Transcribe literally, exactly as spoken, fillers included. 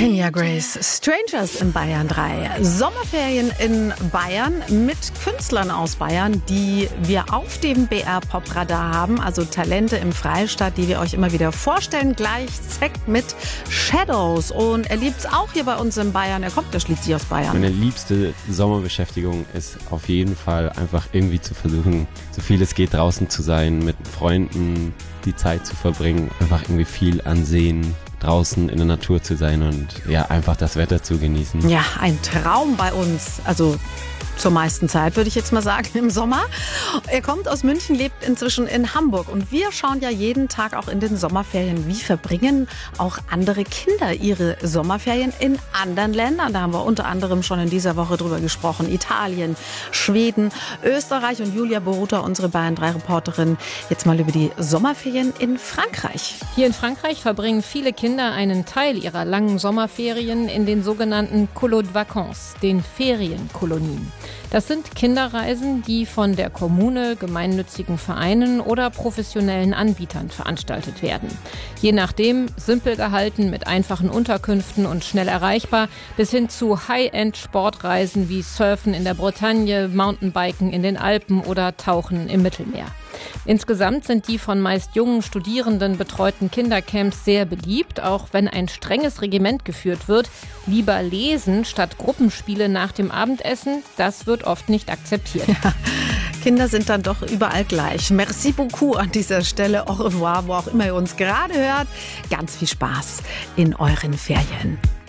Kenya Grace, Strangers in Bayern drei. Sommerferien in Bayern mit Künstlern aus Bayern, die wir auf dem B R Pop-Radar haben. Also Talente im Freistaat, die wir euch immer wieder vorstellen. Gleich Zack mit Shadows. Und er liebt es auch hier bei uns in Bayern. Er kommt ja schließlich aus Bayern. Meine liebste Sommerbeschäftigung ist auf jeden Fall einfach irgendwie zu versuchen, so viel es geht draußen zu sein, mit Freunden die Zeit zu verbringen, einfach irgendwie viel ansehen, draußen in der Natur zu sein und ja, einfach das Wetter zu genießen. Ja, ein Traum bei uns. Also zur meisten Zeit, würde ich jetzt mal sagen, im Sommer. Er kommt aus München, lebt inzwischen in Hamburg. Und wir schauen ja jeden Tag auch in den Sommerferien, wie verbringen auch andere Kinder ihre Sommerferien in anderen Ländern. Da haben wir unter anderem schon in dieser Woche drüber gesprochen. Italien, Schweden, Österreich und Julia Boruta, unsere Bayern drei Reporterin, jetzt mal über die Sommerferien in Frankreich. Hier in Frankreich verbringen viele Kinder einen Teil ihrer langen Sommerferien in den sogenannten Colocs de Vacances, den Ferienkolonien. Das sind Kinderreisen, die von der Kommune, gemeinnützigen Vereinen oder professionellen Anbietern veranstaltet werden. Je nachdem simpel gehalten mit einfachen Unterkünften und schnell erreichbar, bis hin zu High-End-Sportreisen wie Surfen in der Bretagne, Mountainbiken in den Alpen oder Tauchen im Mittelmeer. Insgesamt sind die von meist jungen Studierenden betreuten Kindercamps sehr beliebt, auch wenn ein strenges Regiment geführt wird. Lieber lesen statt Gruppenspiele nach dem Abendessen, das wird oft nicht akzeptiert. Ja, Kinder sind dann doch überall gleich. Merci beaucoup an dieser Stelle. Au revoir, wo auch immer ihr uns gerade hört. Ganz viel Spaß in euren Ferien.